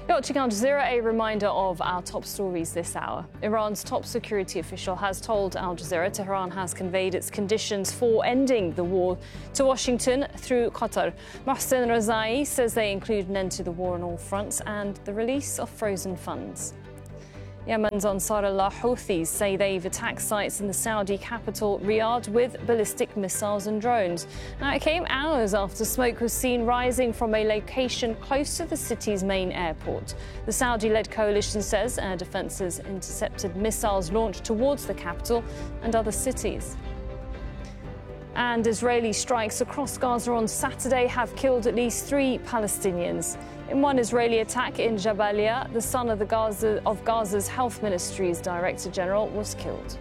You're watching Al Jazeera, a reminder of our top stories this hour. Iran's top security official has told Al Jazeera Tehran has conveyed its conditions for ending the war to Washington through Qatar. Mohsen Razai says they include an end to the war on all fronts and the release of frozen funds. Yemen's Ansar Allah Houthis say they've attacked sites in the Saudi capital Riyadh with ballistic missiles and drones. Now, it came hours after smoke was seen rising from a location close to the city's main airport. The Saudi-led coalition says air defences intercepted missiles launched towards the capital and other cities. And Israeli strikes across Gaza on Saturday have killed at least 3 Palestinians. In one Israeli attack in Jabalia, the son of Gaza's Health Ministry's Director General was killed.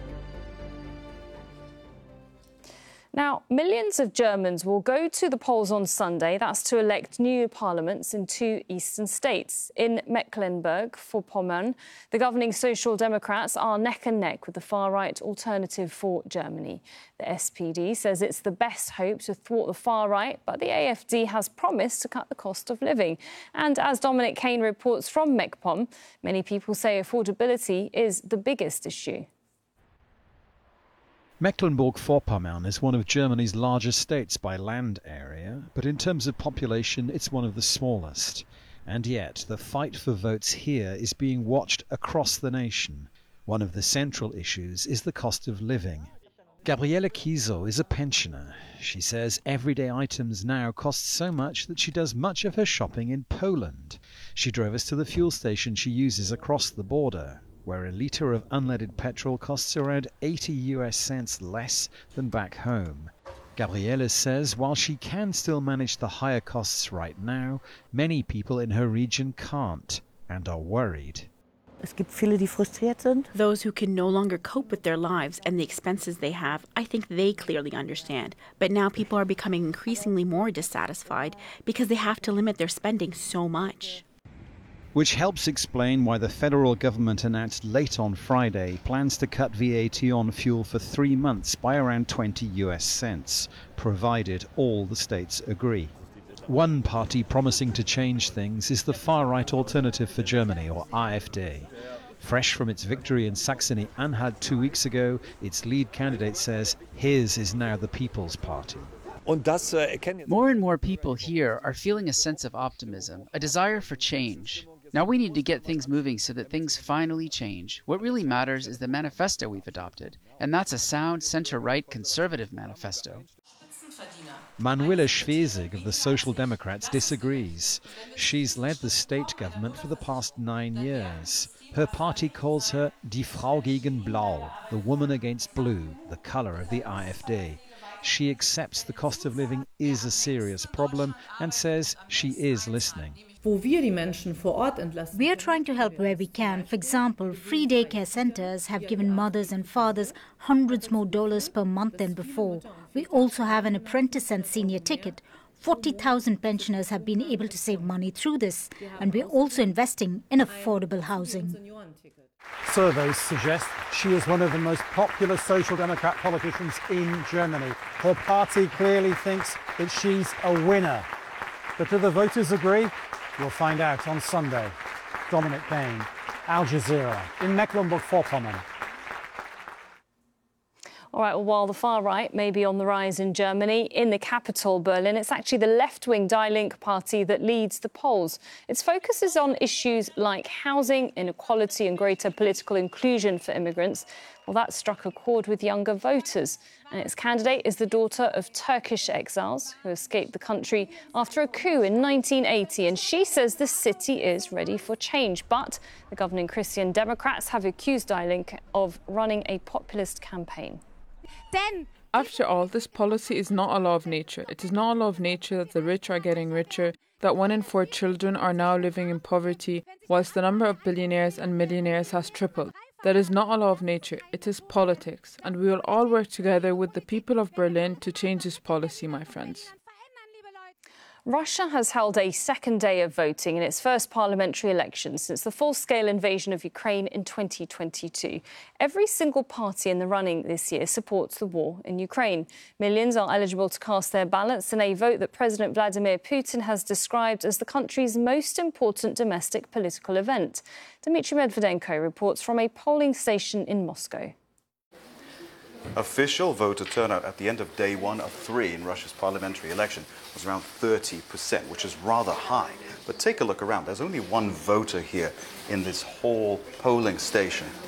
Now, millions of Germans will go to the polls on Sunday. That's to elect new parliaments in 2 eastern states. In Mecklenburg-Vorpommern, the governing Social Democrats are neck and neck with the far-right Alternative for Germany. The SPD says it's the best hope to thwart the far-right, but the AfD has promised to cut the cost of living. And as Dominic Kane reports from MacPom, many people say affordability is the biggest issue. Mecklenburg-Vorpommern is one of Germany's largest states by land area, but in terms of population it's one of the smallest. And yet the fight for votes here is being watched across the nation. One of the central issues is the cost of living. Gabriele Kiesel is a pensioner. She says everyday items now cost so much that she does much of her shopping in Poland. She drove us to the fuel station she uses across the border, where a litre of unleaded petrol costs around 80 US cents less than back home. Gabriele says while she can still manage the higher costs right now, many people in her region can't and are worried. Those who can no longer cope with their lives and the expenses they have, I think they clearly understand. But now people are becoming increasingly more dissatisfied because they have to limit their spending so much. Which helps explain why the federal government announced late on Friday plans to cut VAT on fuel for 3 months by around 20 US cents, provided all the states agree. One party promising to change things is the far-right Alternative for Germany, or AfD. Fresh from its victory in Saxony-Anhalt 2 weeks ago, its lead candidate says his is now the People's Party. More and more people here are feeling a sense of optimism, a desire for change. Now we need to get things moving so that things finally change. What really matters is the manifesto we've adopted, and that's a sound center-right conservative manifesto. Manuela Schwesig of the Social Democrats disagrees. She's led the state government for the past 9 years. Her party calls her Die Frau gegen Blau, the woman against blue, the colour of the AfD. She accepts the cost of living is a serious problem and says she is listening. We are trying to help where we can. For example, free daycare centers have given mothers and fathers hundreds more dollars per month than before. We also have an apprentice and senior ticket. 40,000 pensioners have been able to save money through this, and we're also investing in affordable housing. Surveys suggest she is one of the most popular Social Democrat politicians in Germany. Her party clearly thinks that she's a winner. But do the voters agree? We'll find out on Sunday. Dominic Kane, Al Jazeera, in Mecklenburg-Vorpommern. All right, well, while the far right may be on the rise in Germany, in the capital, Berlin, it's actually the left-wing Die Linke party that leads the polls. Its focus is on issues like housing, inequality and greater political inclusion for immigrants. Well, that struck a chord with younger voters. And its candidate is the daughter of Turkish exiles who escaped the country after a coup in 1980. And she says the city is ready for change. But the governing Christian Democrats have accused Die Linke of running a populist campaign. After all, this policy is not a law of nature. It is not a law of nature that the rich are getting richer, that 1 in 4 children are now living in poverty, whilst the number of billionaires and millionaires has tripled. That is not a law of nature. It is politics. And we will all work together with the people of Berlin to change this policy, my friends. Russia has held a second day of voting in its first parliamentary election since the full-scale invasion of Ukraine in 2022. Every single party in the running this year supports the war in Ukraine. Millions are eligible to cast their ballots in a vote that President Vladimir Putin has described as the country's most important domestic political event. Dmitry Medvedenko reports from a polling station in Moscow. Official voter turnout at the end of day 1 of 3 in Russia's parliamentary election was around 30%, which is rather high. But take a look around. There's only one voter here in this whole polling station.